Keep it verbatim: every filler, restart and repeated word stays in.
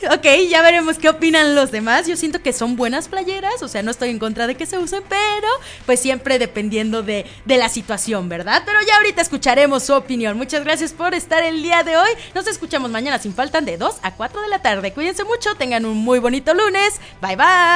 ok, ya veremos qué opinan los demás. Yo siento que son buenas playeras, o sea, no estoy en contra de que se usen, pero pues siempre dependiendo de, de la situación, ¿verdad? Pero ya ahorita escucharemos su opinión. Muchas gracias por estar el día de hoy. Nos escuchamos mañana sin falta de dos a cuatro de la tarde. Cuídense mucho, tengan un muy bonito lunes. Bye bye.